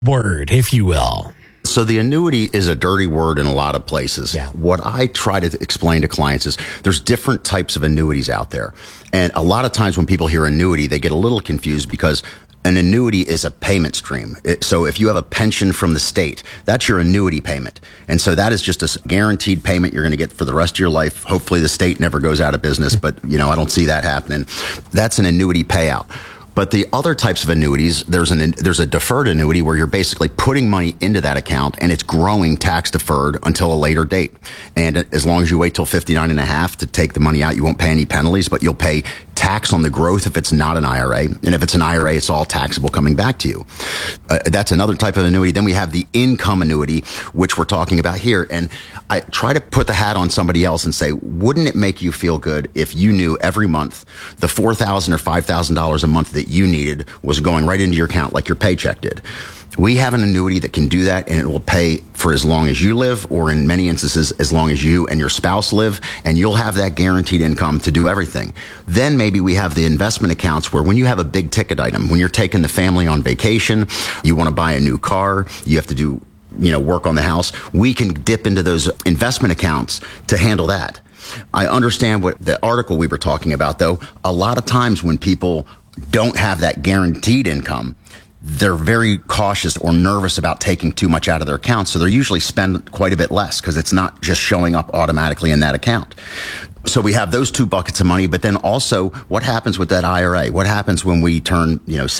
word, if you will. So the annuity is a dirty word in a lot of places. Yeah. What I try to explain to clients is there's different types of annuities out there. And a lot of times when people hear annuity, they get a little confused because an annuity is a payment stream. So if you have a pension from the state, that's your annuity payment. And so that is just a guaranteed payment you're going to get for the rest of your life. Hopefully the state never goes out of business, but I don't see that happening. That's an annuity payout. But the other types of annuities, there's a deferred annuity where you're basically putting money into that account and it's growing tax deferred until a later date. And as long as you wait till 59 and a half to take the money out, you won't pay any penalties, but you'll pay tax on the growth if it's not an IRA. And if it's an IRA, it's all taxable coming back to you. That's another type of annuity. Then we have the income annuity, which we're talking about here. And I try to put the hat on somebody else and say, wouldn't it make you feel good if you knew every month the $4,000 or $5,000 a month that you needed was going right into your account like your paycheck did? We have an annuity that can do that, and it will pay for as long as you live, or in many instances, as long as you and your spouse live, and you'll have that guaranteed income to do everything. Then maybe we have the investment accounts where when you have a big ticket item, when you're taking the family on vacation, you want to buy a new car, you have to do work on the house, we can dip into those investment accounts to handle that. I understand what the article we were talking about, though. A lot of times when people don't have that guaranteed income, they're very cautious or nervous about taking too much out of their account. So they usually spend quite a bit less because it's not just showing up automatically in that account. So we have those two buckets of money, but then also what happens with that IRA? What happens when we turn,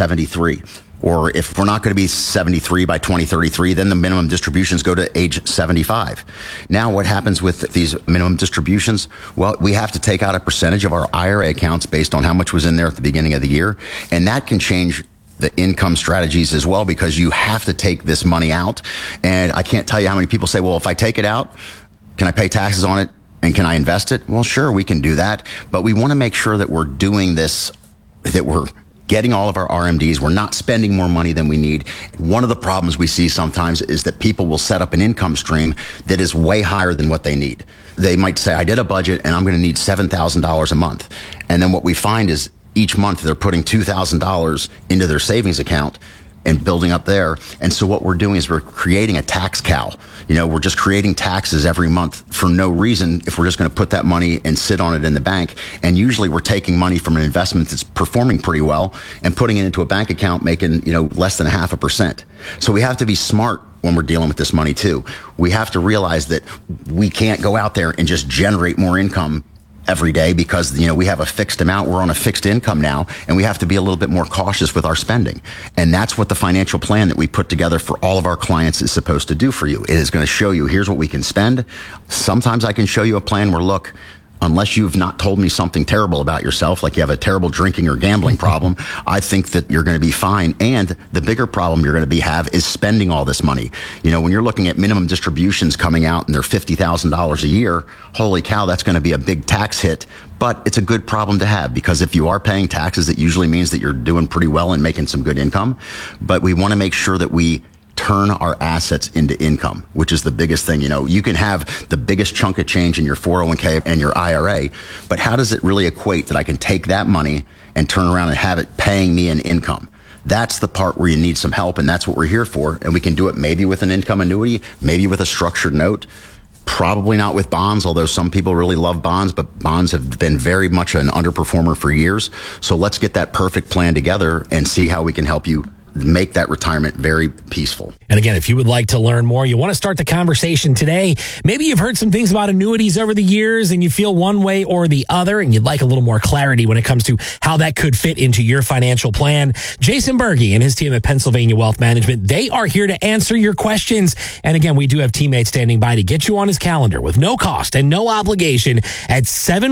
73? Or if we're not going to be 73 by 2033, then the minimum distributions go to age 75. Now, what happens with these minimum distributions? Well, we have to take out a percentage of our IRA accounts based on how much was in there at the beginning of the year. And that can change the income strategies as well, because you have to take this money out. And I can't tell you how many people say, well, if I take it out, can I pay taxes on it? And can I invest it? Well, sure, we can do that. But we want to make sure that we're doing this, that we're getting all of our RMDs. We're not spending more money than we need. One of the problems we see sometimes is that people will set up an income stream that is way higher than what they need. They might say, I did a budget and I'm going to need $7,000 a month. And then what we find is each month they're putting $2,000 into their savings account and building up there. And so what we're doing is we're creating a tax cow. We're just creating taxes every month for no reason if we're just going to put that money and sit on it in the bank. And usually we're taking money from an investment that's performing pretty well and putting it into a bank account making, less than 0.5%. So we have to be smart when we're dealing with this money too. We have to realize that we can't go out there and just generate more income every day because, we have a fixed amount. We're on a fixed income now, and we have to be a little bit more cautious with our spending. And that's what the financial plan that we put together for all of our clients is supposed to do for you. It is going to show you, here's what we can spend. Sometimes I can show you a plan where, look, unless you've not told me something terrible about yourself, like you have a terrible drinking or gambling problem, I think that you're going to be fine. And the bigger problem you're going to have is spending all this money. When you're looking at minimum distributions coming out and they're $50,000 a year, holy cow, that's going to be a big tax hit. But it's a good problem to have, because if you are paying taxes, it usually means that you're doing pretty well and making some good income. But we want to make sure that we turn our assets into income, which is the biggest thing. You can have the biggest chunk of change in your 401k and your IRA, but how does it really equate that I can take that money and turn around and have it paying me an income? That's the part where you need some help, and that's what we're here for. And we can do it maybe with an income annuity, maybe with a structured note, probably not with bonds, although some people really love bonds, but bonds have been very much an underperformer for years. So let's get that perfect plan together and see how we can help you make that retirement very peaceful. And again, if you would like to learn more, you want to start the conversation today, maybe you've heard some things about annuities over the years and you feel one way or the other, and you'd like a little more clarity when it comes to how that could fit into your financial plan. Jason Berge and his team at Pennsylvania Wealth Management, they are here to answer your questions. And again, we do have teammates standing by to get you on his calendar with no cost and no obligation at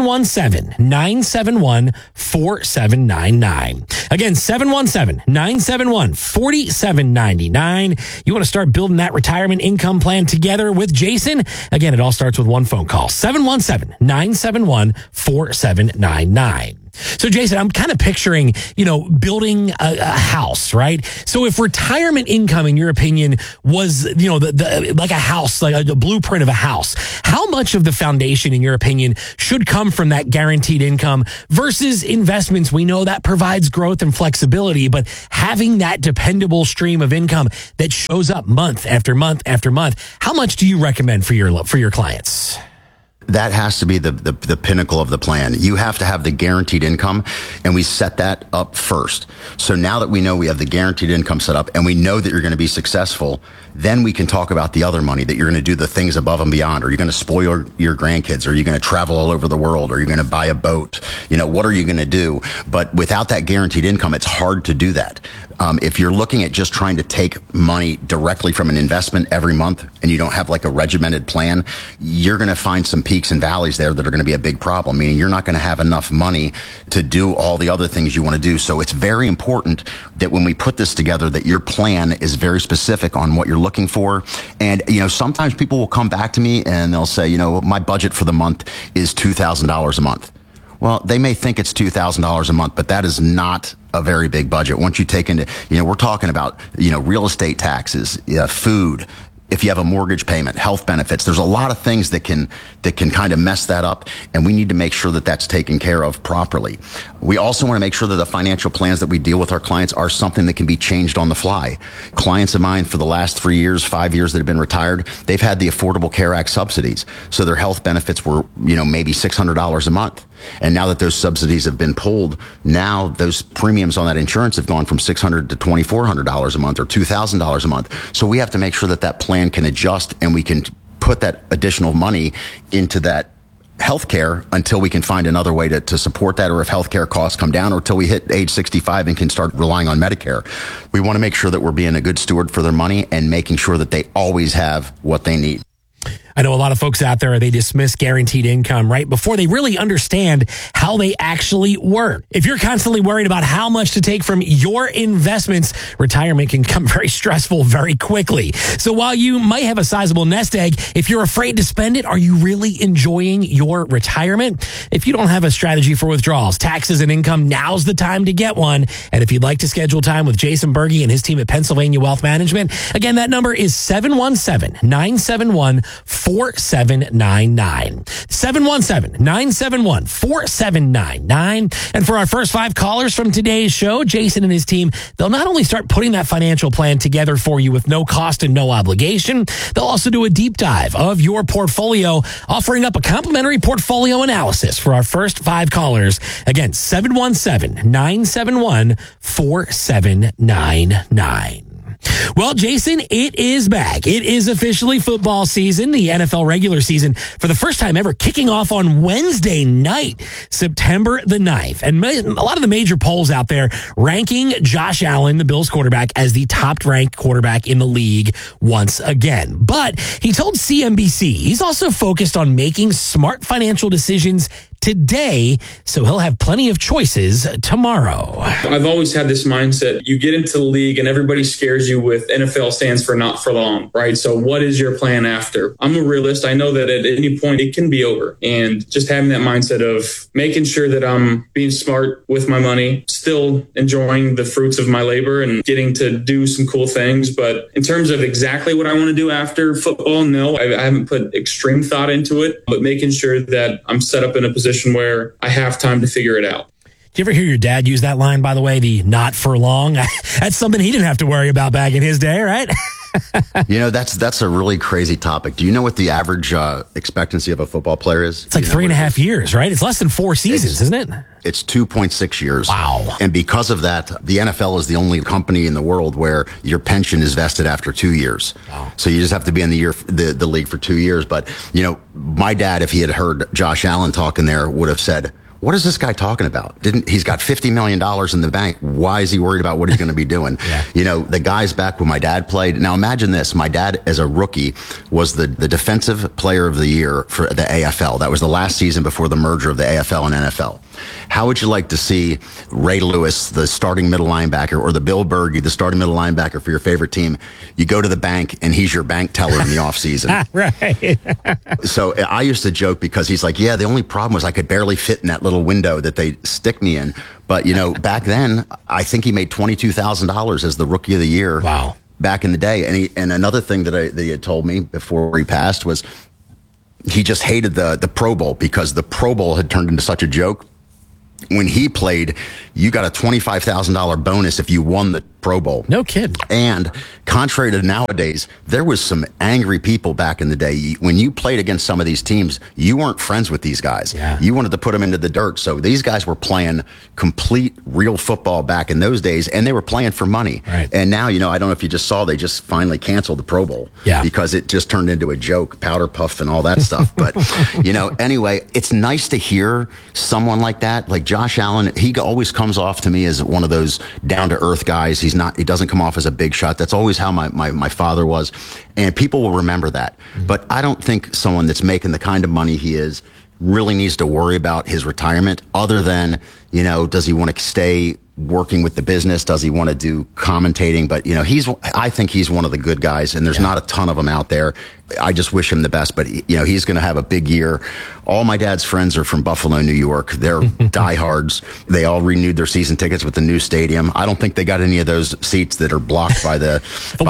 717-971-4799. Again, 717-971-4799. You want to start building that retirement income plan together with Jason? Again, it all starts with one phone call, 717-971-4799. So, Jason, I'm kind of picturing, building a house, right? So if retirement income, in your opinion, was, like a house, like a blueprint of a house, how much of the foundation, in your opinion, should come from that guaranteed income versus investments? We know that provides growth and flexibility, but having that dependable stream of income that shows up month after month after month, how much do you recommend for your clients? That has to be the pinnacle of the plan. You have to have the guaranteed income, and we set that up first. So now that we know we have the guaranteed income set up and we know that you're going to be successful, then we can talk about the other money, that you're going to do the things above and beyond. Are you going to spoil your grandkids? Are you going to travel all over the world? Are you going to buy a boat? What are you going to do? But without that guaranteed income, it's hard to do that. If you're looking at just trying to take money directly from an investment every month and you don't have like a regimented plan, you're going to find some peaks and valleys there that are going to be a big problem, meaning you're not going to have enough money to do all the other things you want to do. So it's very important that when we put this together, that your plan is very specific on what you're looking for. And, sometimes people will come back to me and they'll say, my budget for the month is $2,000 a month. Well, they may think it's $2,000 a month, but that is not a very big budget. Once you take into, we're talking about, real estate taxes, food, if you have a mortgage payment, health benefits, there's a lot of things that can kind of mess that up. And we need to make sure that that's taken care of properly. We also want to make sure that the financial plans that we deal with our clients are something that can be changed on the fly. Clients of mine for the last 3 years, 5 years that have been retired, they've had the Affordable Care Act subsidies. So their health benefits were, maybe $600 a month. And now that those subsidies have been pulled, now those premiums on that insurance have gone from $600 to $2,400 a month or $2,000 a month. So we have to make sure that that plan can adjust and we can put that additional money into that healthcare until we can find another way to support that, or if healthcare costs come down, or until we hit age 65 and can start relying on Medicare. We want to make sure that we're being a good steward for their money and making sure that they always have what they need. I know a lot of folks out there, they dismiss guaranteed income right before they really understand how they actually work. If you're constantly worried about how much to take from your investments, retirement can become very stressful very quickly. So while you might have a sizable nest egg, if you're afraid to spend it, are you really enjoying your retirement? If you don't have a strategy for withdrawals, taxes, and income, now's the time to get one. And if you'd like to schedule time with Jason Berge and his team at Pennsylvania Wealth Management, again, that number is 717-971-4799. 717-971-4799. And for our first 5 callers from today's show, Jason and his team, they'll not only start putting that financial plan together for you with no cost and no obligation, they'll also do a deep dive of your portfolio, offering up a complimentary portfolio analysis for our first 5 callers. Again, 717-971-4799. Well, Jason, it is back. It is officially football season, the NFL regular season, for the first time ever, kicking off on Wednesday night, September the 9th. And a lot of the major polls out there ranking Josh Allen, the Bills quarterback, as the top-ranked quarterback in the league once again. But he told CNBC he's also focused on making smart financial decisions today, so he'll have plenty of choices tomorrow. I've always had this mindset. You get into the league and everybody scares you with NFL stands for not for long, right? So what is your plan after? I'm a realist. I know that at any point it can be over. And just having that mindset of making sure that I'm being smart with my money, still enjoying the fruits of my labor and getting to do some cool things. But in terms of exactly what I want to do after football, no, I haven't put extreme thought into it, but making sure that I'm set up in a position where I have time to figure it out. Do you ever hear your dad use that line, by the way, the not for long? That's something he didn't have to worry about back in his day, right? That's a really crazy topic. Do you know what the average expectancy of a football player is? It's like 3.5 years, right? It's less than 4 seasons, isn't it? It's 2.6 years. Wow. And because of that, the NFL is the only company in the world where your pension is vested after 2 years. Wow. So you just have to be in the league for 2 years. But, my dad, if he had heard Josh Allen talking there, would have said, what is this guy talking about? He's got $50 million in the bank. Why is he worried about what he's going to be doing? Yeah. The guys back when my dad played. Now imagine this. My dad, as a rookie, was the defensive player of the year for the AFL. That was the last season before the merger of the AFL and NFL. How would you like to see Ray Lewis, the starting middle linebacker, or the Bill Berge, the starting middle linebacker for your favorite team? You go to the bank and he's your bank teller in the offseason. Right. So I used to joke because he's like, yeah, the only problem was I could barely fit in that little window that they stick me in. But, back then, I think he made $22,000 as the rookie of the year. Wow. Back in the day. And another thing that he had told me before he passed was he just hated the Pro Bowl because the Pro Bowl had turned into such a joke. When he played, you got a $25,000 bonus if you won the Pro Bowl. No kidding. And contrary to nowadays, there was some angry people back in the day. When you played against some of these teams, you weren't friends with these guys. Yeah. You wanted to put them into the dirt. So these guys were playing complete real football back in those days, and they were playing for money. Right. And now, I don't know if you just saw, they just finally canceled the Pro Bowl. Yeah. Because it just turned into a joke, powder puff and all that stuff. But, anyway, it's nice to hear someone like that, like Josh Allen. He always comes off to me as one of those down-to-earth guys. He doesn't come off as a big shot. That's always how my father was. And people will remember that. Mm-hmm. But I don't think someone that's making the kind of money he is really needs to worry about his retirement other than, does he want to stay working with the business? Does he want to do commentating? But, I think he's one of the good guys, and there's not a ton of them out there. I just wish him the best, but, he's going to have a big year. All my dad's friends are from Buffalo, New York. They're diehards. They all renewed their season tickets with the new stadium. I don't think they got any of those seats that are blocked by the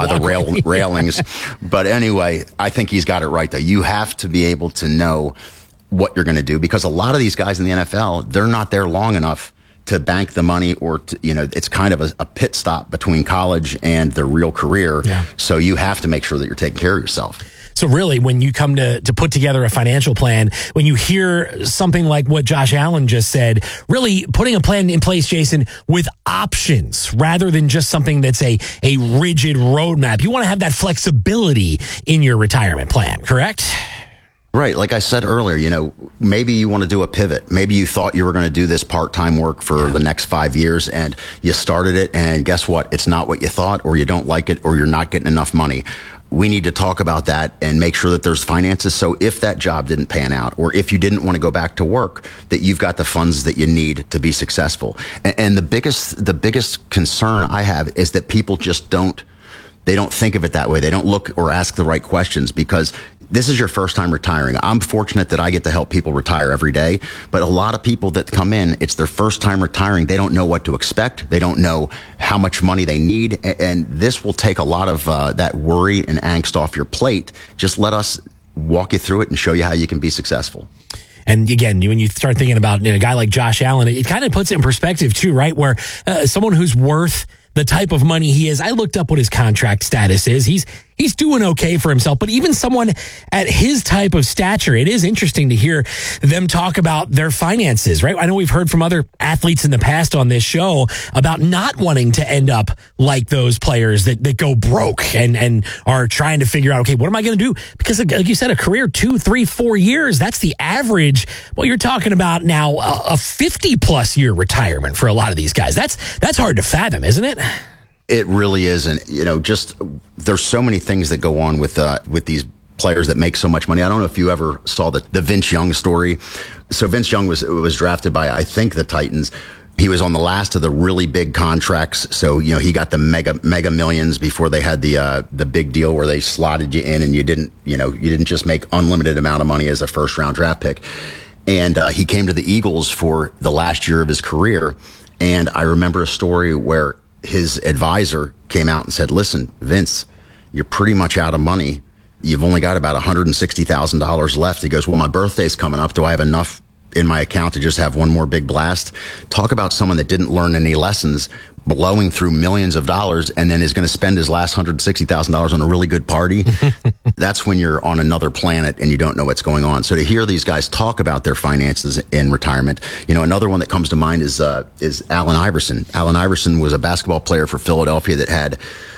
railings. But anyway, I think he's got it right, though. You have to be able to know what you're going to do, because a lot of these guys in the NFL, they're not there long enough to bank the money, or to, it's kind of a pit stop between college and their real career. Yeah. So you have to make sure that you're taking care of yourself. So really, when you come to put together a financial plan, when you hear something like what Josh Allen just said, really putting a plan in place, Jason, with options rather than just something that's a rigid roadmap. You want to have that flexibility in your retirement plan, correct? Right. Like I said earlier, maybe you want to do a pivot. Maybe you thought you were going to do this part-time work for the next 5 years, and you started it, and guess what? It's not what you thought, or you don't like it, or you're not getting enough money. We need to talk about that and make sure that there's finances. So if that job didn't pan out, or if you didn't want to go back to work, that you've got the funds that you need to be successful. And the biggest concern I have is that people just don't think of it that way. They don't look or ask the right questions, because this is your first time retiring. I'm fortunate that I get to help people retire every day, but a lot of people that come in, it's their first time retiring. They don't know what to expect. They don't know how much money they need. And this will take a lot of that worry and angst off your plate. Just let us walk you through it and show you how you can be successful. And again, when you start thinking about a guy like Josh Allen, it kind of puts it in perspective too, right? Where someone who's worth the type of money he is, I looked up what his contract status is. He's doing okay for himself, but even someone at his type of stature, it is interesting to hear them talk about their finances, right? I know we've heard from other athletes in the past on this show about not wanting to end up like those players that go broke and are trying to figure out, okay, what am I going to do? Because like you said, a career 2, 3, 4 years, that's the average. Well, you're talking about now a 50+ year retirement for a lot of these guys. That's hard to fathom, isn't it? It really is. And, just there's so many things that go on with these players that make so much money. I don't know if you ever saw the Vince Young story. So Vince Young was drafted by, I think, the Titans. He was on the last of the really big contracts. So, he got the mega millions before they had the big deal where they slotted you in, and you didn't just make unlimited amount of money as a first round draft pick. And he came to the Eagles for the last year of his career. And I remember a story where his advisor came out and said, listen, Vince, you're pretty much out of money. You've only got about $160,000 left. He goes, well, my birthday's coming up. Do I have enough in my account to just have one more big blast? Talk about someone that didn't learn any lessons, blowing through millions of dollars, and then is going to spend his last $160,000 on a really good party. That's when you're on another planet and you don't know what's going on. So to hear these guys talk about their finances in retirement, another one that comes to mind is Allen Iverson. Allen Iverson was a basketball player for Philadelphia that had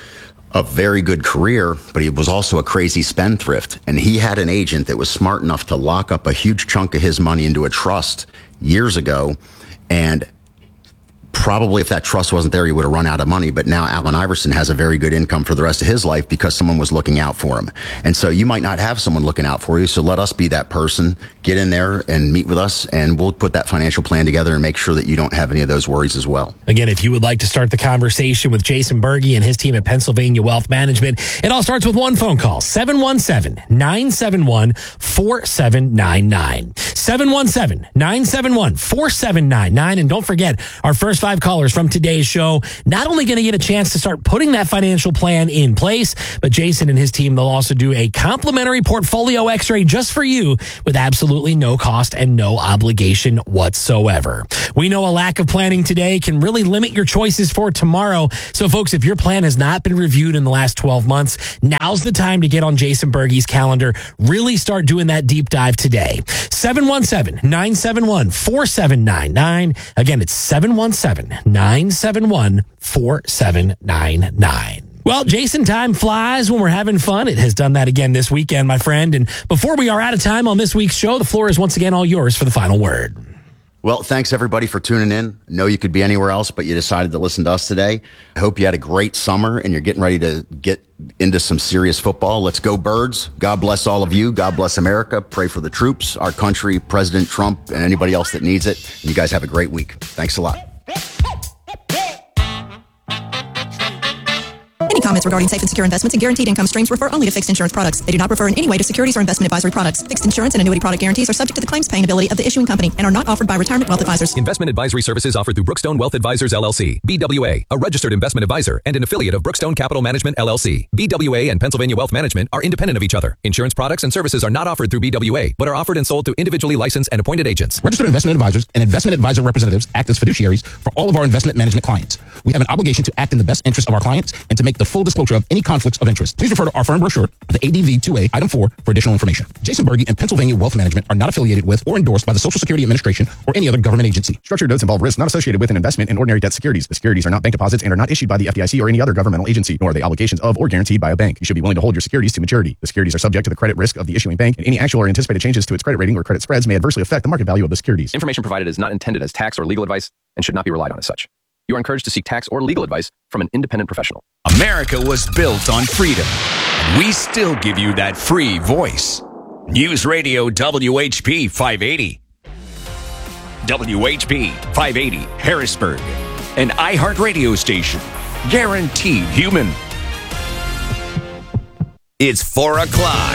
a very good career, but he was also a crazy spendthrift. And he had an agent that was smart enough to lock up a huge chunk of his money into a trust years ago. And probably if that trust wasn't there, he would have run out of money. But now Allen Iverson has a very good income for the rest of his life because someone was looking out for him. And so you might not have someone looking out for you. So let us be that person. Get in there and meet with us, and we'll put that financial plan together and make sure that you don't have any of those worries as well. Again, if you would like to start the conversation with Jason Berge and his team at Pennsylvania Wealth Management, it all starts with one phone call, 717-971-4799. 717-971-4799. And don't forget, our first 5 callers from today's show, not only going to get a chance to start putting that financial plan in place, but Jason and his team, they'll also do a complimentary portfolio x-ray just for you with absolutely no cost and no obligation whatsoever. We know a lack of planning today can really limit your choices for tomorrow. So folks, if your plan has not been reviewed in the last 12 months, now's the time to get on Jason Berge's calendar. Really start doing that deep dive today. 717-971-4799. Again, it's 717-971-4799. Well, Jason, time flies when we're having fun. It has done that again this weekend, my friend. And before we are out of time on this week's show, the floor is once again all yours for the final word. Well, thanks everybody for tuning in. I know you could be anywhere else, but you decided to listen to us today. I hope you had a great summer and you're getting ready to get into some serious football. Let's go Birds. God bless all of you. God bless America. Pray for the troops, our country, President Trump, and anybody else that needs it. And you guys have a great week. Thanks a lot. Any comments regarding safe and secure investments and guaranteed income streams refer only to fixed insurance products. They do not refer in any way to securities or investment advisory products. Fixed insurance and annuity product guarantees are subject to the claims paying ability of the issuing company and are not offered by Retirement Wealth Advisors. Investment advisory services offered through Brookstone Wealth Advisors, LLC, BWA, a registered investment advisor and an affiliate of Brookstone Capital Management, LLC. BWA and Pennsylvania Wealth Management are independent of each other. Insurance products and services are not offered through BWA, but are offered and sold to individually licensed and appointed agents. Registered investment advisors and investment advisor representatives act as fiduciaries for all of our investment management clients. We have an obligation to act in the best interest of our clients and to make the full disclosure of any conflicts of interest. Please refer to our firm brochure, the ADV 2A, Item 4, for additional information. Jason Berge and Pennsylvania Wealth Management are not affiliated with or endorsed by the Social Security Administration or any other government agency. Structured notes involve risks not associated with an investment in ordinary debt securities. The securities are not bank deposits and are not issued by the FDIC or any other governmental agency, nor are they obligations of or guaranteed by a bank. You should be willing to hold your securities to maturity. The securities are subject to the credit risk of the issuing bank, and any actual or anticipated changes to its credit rating or credit spreads may adversely affect the market value of the securities. Information provided is not intended as tax or legal advice and should not be relied on as such. You are encouraged to seek tax or legal advice from an independent professional. America was built on freedom. We still give you that free voice. News Radio WHP 580. WHP 580 Harrisburg. An iHeartRadio station. Guaranteed human. It's 4 o'clock.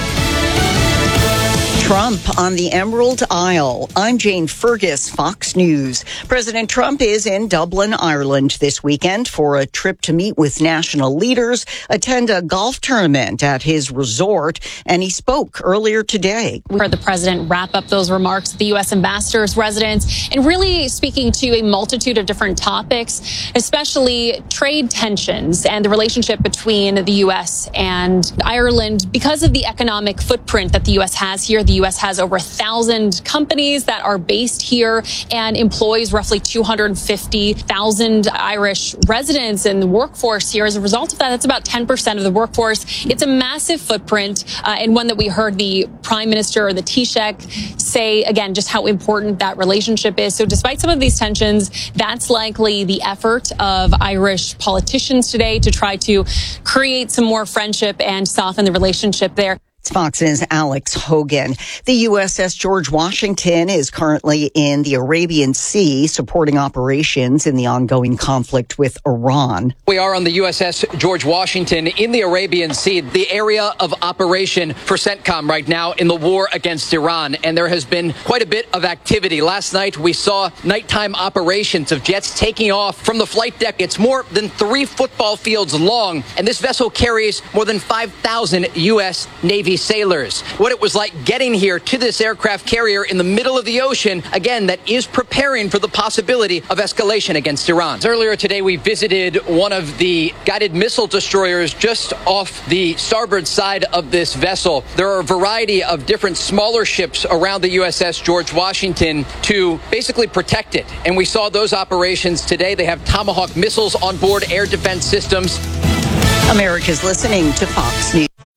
Trump on the Emerald Isle. I'm Jane Fergus, Fox News. President Trump is in Dublin, Ireland this weekend for a trip to meet with national leaders, attend a golf tournament at his resort, and he spoke earlier today. We heard the president wrap up those remarks at the U.S. ambassador's residence and really speaking to a multitude of different topics, especially trade tensions and the relationship between the U.S. and Ireland. Because of the economic footprint that the U.S. has here, the U.S. has over 1,000 companies that are based here and employs roughly 250,000 Irish residents in the workforce here. As a result of that, that's about 10% of the workforce. It's a massive footprint and one that we heard the Prime Minister, the Taoiseach, say, again, just how important that relationship is. So despite some of these tensions, that's likely the effort of Irish politicians today to try to create some more friendship and soften the relationship there. Fox's Alex Hogan. The USS George Washington is currently in the Arabian Sea supporting operations in the ongoing conflict with Iran. We are on the USS George Washington in the Arabian Sea, the area of operation for CENTCOM right now in the war against Iran. And there has been quite a bit of activity. Last night, we saw nighttime operations of jets taking off from the flight deck. It's more than 3 football fields long, and this vessel carries more than 5,000 U.S. Navy sailors. What it was like getting here to this aircraft carrier in the middle of the ocean, again, that is preparing for the possibility of escalation against Iran. Earlier today, we visited one of the guided missile destroyers just off the starboard side of this vessel. There are a variety of different smaller ships around the USS George Washington to basically protect it. And we saw those operations today. They have Tomahawk missiles on board, air defense systems. America's listening to Fox News.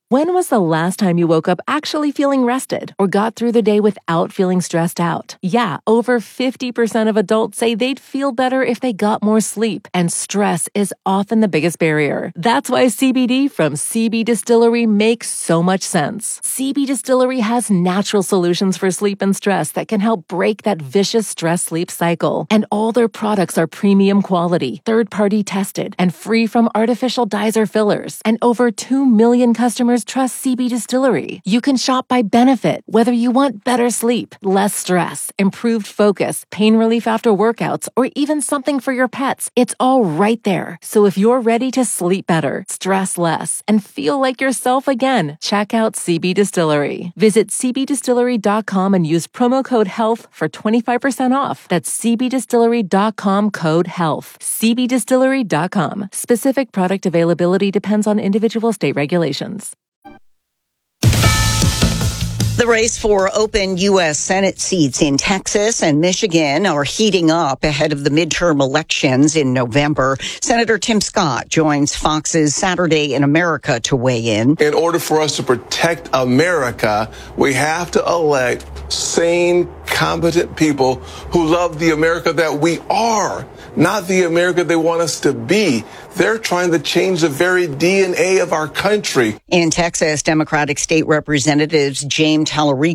When was the last time you woke up actually feeling rested or got through the day without feeling stressed out? Yeah, over 50% of adults say they'd feel better if they got more sleep, and stress is often the biggest barrier. That's why CBD from CB Distillery makes so much sense. CB Distillery has natural solutions for sleep and stress that can help break that vicious stress-sleep cycle. And all their products are premium quality, third-party tested, and free from artificial dyes or fillers. And over 2 million customers trust CB Distillery. You can shop by benefit, whether you want better sleep, less stress, improved focus, pain relief after workouts, or even something for your pets. It's all right there. So if you're ready to sleep better, stress less, and feel like yourself again, check out CB Distillery. Visit cbdistillery.com and use promo code HEALTH for 25% off. That's cbdistillery.com, code HEALTH. cbdistillery.com. Specific product availability depends on individual state regulations. The race for open U.S. Senate seats in Texas and Michigan are heating up ahead of the midterm elections in November. Senator Tim Scott joins Fox's Saturday in America to weigh in. In order for us to protect America, we have to elect sane, competent people who love the America that we are, not the America they want us to be. They're trying to change the very DNA of our country. In Texas, Democratic State Representatives James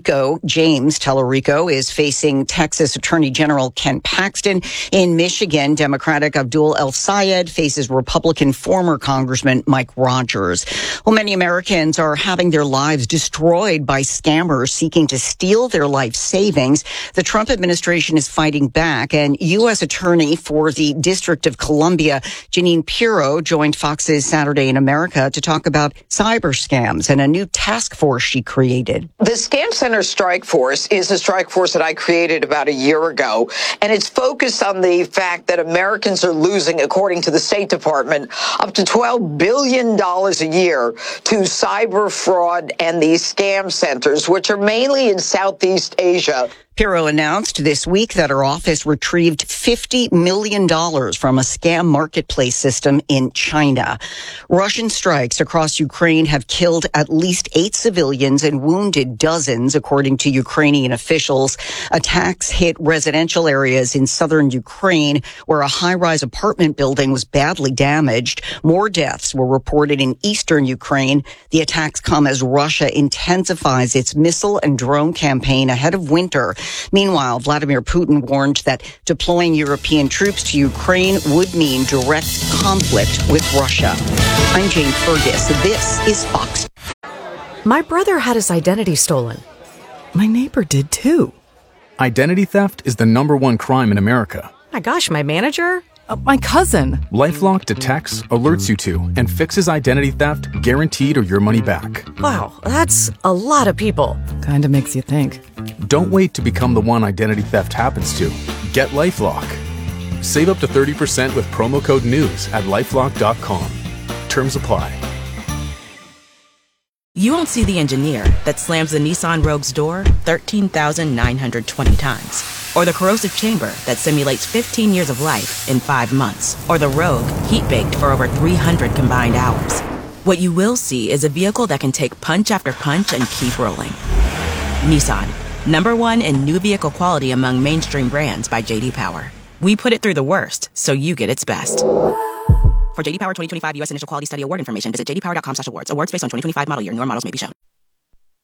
Tallarico is facing Texas Attorney General Ken Paxton. In Michigan, Democratic Abdul El Sayed faces Republican former Congressman Mike Rogers. Well, many Americans are having their lives destroyed by scammers seeking to steal their life savings. The Trump administration is fighting back, and U.S. Attorney for the District of Columbia, Jeanine Pirro, joined Fox's Saturday in America to talk about cyber scams and a new task force she created. The Scam Center Strike Force is a strike force that I created about a year ago, and it's focused on the fact that Americans are losing, according to the State Department, up to $12 billion a year to cyber fraud and these scam centers, which are mainly in Southeast Asia. Pirro announced this week that her office retrieved $50 million from a scam marketplace system in China. Russian strikes across Ukraine have killed at least 8 civilians and wounded dozens, according to Ukrainian officials. Attacks hit residential areas in southern Ukraine, where a high-rise apartment building was badly damaged. More deaths were reported in eastern Ukraine. The attacks come as Russia intensifies its missile and drone campaign ahead of winter. Meanwhile, Vladimir Putin warned that deploying European troops to Ukraine would mean direct conflict with Russia. I'm Jane Fergus. This is Fox. My brother had his identity stolen. My neighbor did too. Identity theft is the #1 crime in America. My gosh, my manager? My cousin. LifeLock detects, alerts you to, and fixes identity theft guaranteed or your money back. Wow, that's a lot of people. Kinda makes you think. Don't wait to become the one identity theft happens to. Get LifeLock. Save up to 30% with promo code NEWS at LifeLock.com. Terms apply. You won't see the engineer that slams the Nissan Rogue's door 13,920 times. Or the corrosive chamber that simulates 15 years of life in 5 months. Or the Rogue heat-baked for over 300 combined hours. What you will see is a vehicle that can take punch after punch and keep rolling. Nissan, #1 in new vehicle quality among mainstream brands by J.D. Power. We put it through the worst, so you get its best. For J.D. Power 2025 U.S. Initial Quality Study Award information, visit jdpower.com/awards. Awards based on 2025 model year. Newer models may be shown.